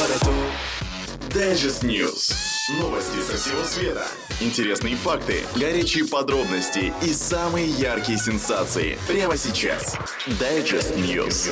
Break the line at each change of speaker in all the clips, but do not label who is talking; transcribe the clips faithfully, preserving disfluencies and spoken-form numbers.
Digest News. Новости со всего света. Интересные факты, горячие подробности и самые яркие сенсации. Прямо сейчас. Digest News.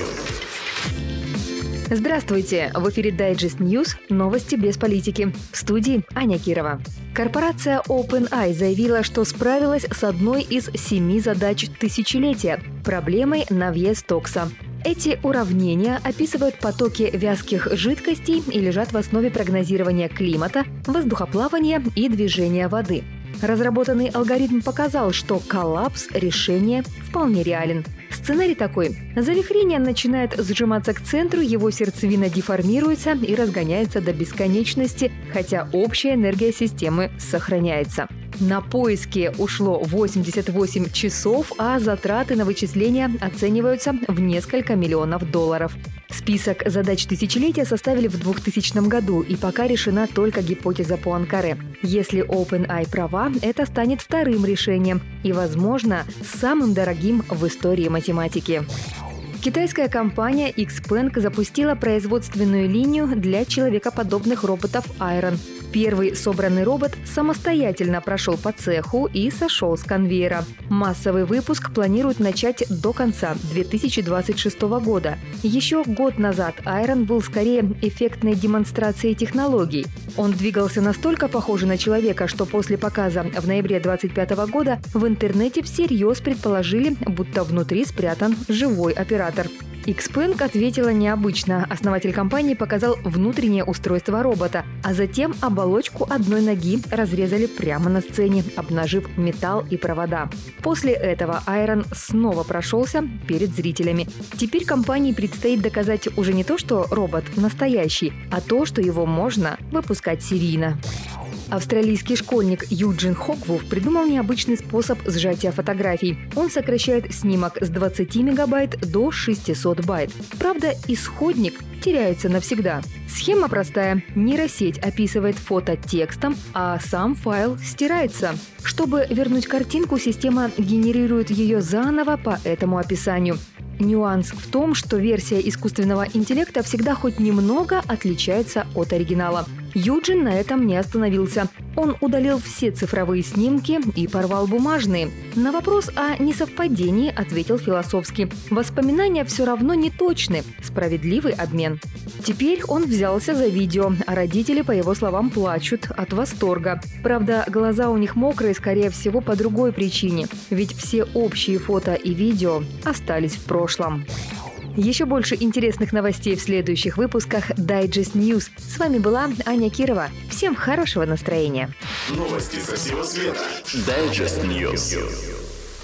Здравствуйте! В эфире Digest News. Новости без политики. В студии Аня Кирова. Корпорация OpenAI заявила, что справилась с одной из семи задач тысячелетия – проблемой Навье-Стокса. Эти уравнения описывают потоки вязких жидкостей и лежат в основе прогнозирования климата, воздухоплавания и движения воды. Разработанный алгоритм показал, что коллапс решения вполне реален. Сценарий такой. Завихрение начинает сжиматься к центру, его сердцевина деформируется и разгоняется до бесконечности, хотя общая энергия системы сохраняется. На поиски ушло восемьдесят восемь часов, а затраты на вычисления оцениваются в несколько миллионов долларов. Список задач тысячелетия составили в двухтысячном году, и пока решена только гипотеза Пуанкаре. Если OpenAI права, это станет вторым решением и, возможно, самым дорогим в истории математики. Китайская компания Xpeng запустила производственную линию для человекоподобных роботов Iron. Первый собранный робот самостоятельно прошел по цеху и сошел с конвейера. Массовый выпуск планируют начать до конца две тысячи двадцать шестого года. Еще год назад Iron был скорее эффектной демонстрацией технологий. Он двигался настолько похоже на человека, что после показа в ноябре двадцать пятого года в интернете всерьез предположили, будто внутри спрятан живой оператор. Xpeng ответила необычно. Основатель компании показал внутреннее устройство робота, а затем оболочку одной ноги разрезали прямо на сцене, обнажив металл и провода. После этого Iron снова прошелся перед зрителями. Теперь компании предстоит доказать уже не то, что робот настоящий, а то, что его можно выпускать серийно. Австралийский школьник Юджин Хоквуф придумал необычный способ сжатия фотографий. Он сокращает снимок с двадцати мегабайт до шестисот байт. Правда, исходник теряется навсегда. Схема простая. Нейросеть описывает фото текстом, а сам файл стирается. Чтобы вернуть картинку, система генерирует ее заново по этому описанию. Нюанс в том, что версия искусственного интеллекта всегда хоть немного отличается от оригинала. Юджин на этом не остановился. Он удалил все цифровые снимки и порвал бумажные. На вопрос о несовпадении ответил философски. Воспоминания все равно не точны. Справедливый обмен. Теперь он взялся за видео, а родители, по его словам, плачут от восторга. Правда, глаза у них мокрые, скорее всего, по другой причине. Ведь все общие фото и видео остались в прошлом. Еще больше интересных новостей в следующих выпусках Digest News. С вами была Аня Кирова. Всем хорошего настроения.
Новости со всего света. Digest News.